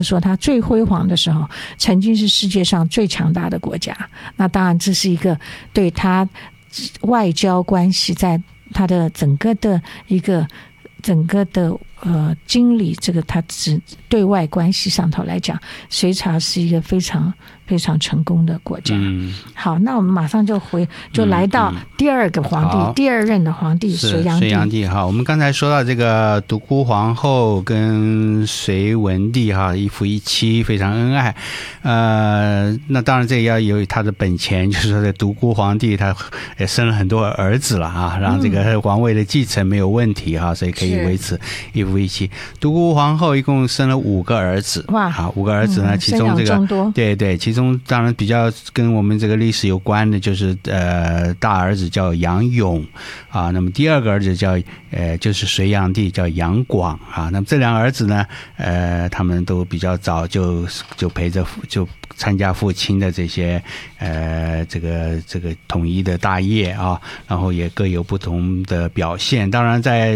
说他最辉煌的时候曾经是世界上最强大的国家，那当然这是一个对他外交关系在他的整个的经理，这个他只对外关系上头来讲，隋朝是一个非常非常成功的国家。好，那我们马上就来到第二个皇帝，第二任的皇帝隋炀帝。 哈，我们刚才说到这个独孤皇后跟隋文帝哈一夫一妻，非常恩爱。那当然这要有他的本钱，就是说这独孤皇帝他也生了很多儿子了啊，让这个皇位的继承没有问题哈，所以可以维持一夫一妻。独孤皇后一共生了5个儿子，哇，5个儿子呢，其中这个对，其中当然比较跟我们这个历史有关的就是大儿子叫杨勇啊，那么第二个儿子就是隋炀帝叫杨广啊，那么这2个儿子呢，他们都比较早就陪着就参加父亲的这些这个统一的大业啊，然后也各有不同的表现。当然在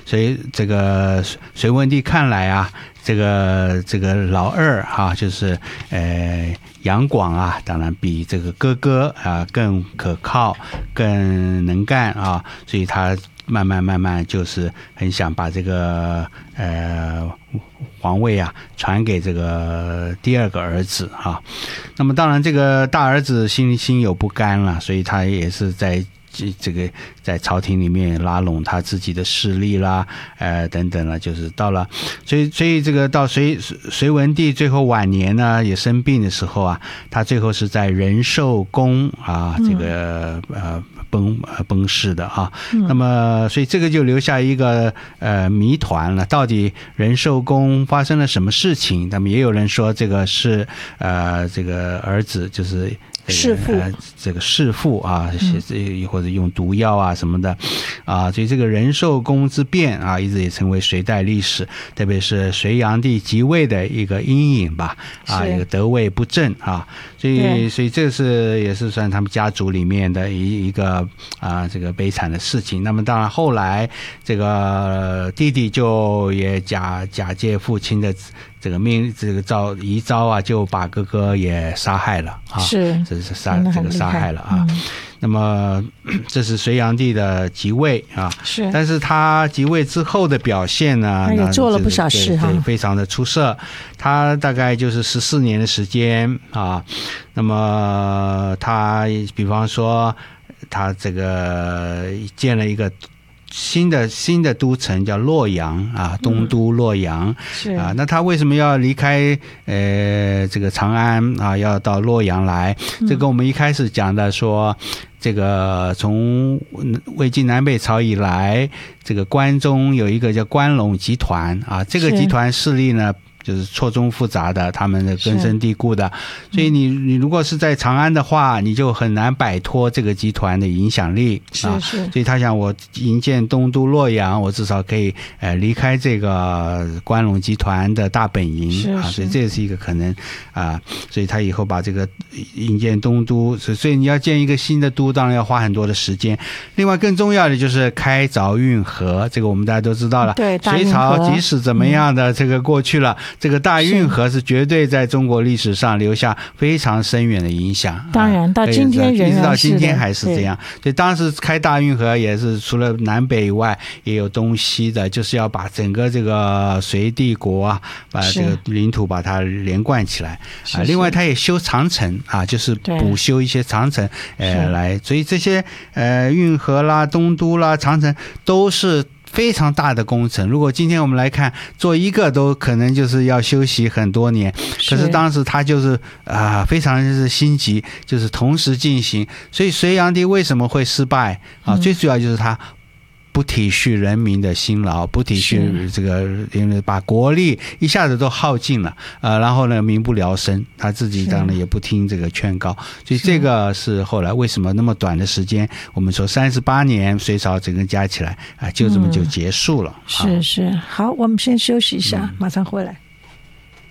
隋文帝看来啊，这个老二啊，就是杨广啊，当然比这个哥哥啊更可靠，更能干啊，所以他慢慢就是很想把这个皇位啊传给这个第二个儿子啊。那么当然这个大儿子心有不甘了，所以他也是在朝廷里面拉拢他自己的势力啦，等等了，就是到了，所以这个到隋文帝最后晚年呢，也生病的时候啊，他最后是在仁寿宫啊，这个崩逝的啊。那么所以这个就留下一个谜团了，到底仁寿宫发生了什么事情？那么也有人说这个是这个儿子就是这个弑父啊，或者用毒药啊什么的啊，所以这个仁寿宫之变啊，一直也成为隋代历史，特别是隋炀帝即位的一个阴影吧啊，一个得位不正啊，所以这是也是算他们家族里面的一个这个悲惨的事情。那么当然后来这个弟弟就也假借父亲的这个遗诏啊，就把哥哥也杀害了啊，这是杀害了啊。那么这是隋炀帝的即位啊，但是他即位之后的表现呢， 他也做了不少事哈， 非常的出色。他大概就是14年的时间啊。那么他比方说他这个建了一个新的都城叫洛阳啊，东都洛阳啊。那他为什么要离开这个长安啊，要到洛阳来？这跟我们一开始讲的说，这个从魏晋南北朝以来，这个关中有一个叫关陇集团啊，这个集团势力呢，就是错综复杂的，他们的根深蒂固的，所以你如果是在长安的话，你就很难摆脱这个集团的影响力啊。所以他想，我营建东都洛阳，我至少可以离开这个关陇集团的大本营啊，所以这也是一个可能啊。所以他以后把这个营建东都，所以你要建一个新的都，当然要花很多的时间。另外更重要的就是开凿运河，这个我们大家都知道了。 对， 隋朝即使怎么样的这个过去了，这个大运河是绝对在中国历史上留下非常深远的影响。 当然，到今天一直到今天还是这样。所以当时开大运河也是除了南北以外，也有东西的，就是要把整个这个隋帝国啊，把这个领土把它连贯起来啊。另外，他也修长城啊，就是补修一些长城，来，所以这些运河啦、东都啦、长城都是非常大的工程。如果今天我们来看，做一个都可能就是要休息很多年，可是当时他就是非常是心急，就是同时进行。所以隋炀帝为什么会失败啊？最主要就是他不体恤人民的辛劳，不体恤这个，因为把国力一下子都耗尽了，然后呢民不聊生，他自己当然也不听这个劝告，所以这个是后来为什么那么短的时间，我们说38年隋朝整个加起来就这么就结束了。 是，好，我们先休息一下，马上回来。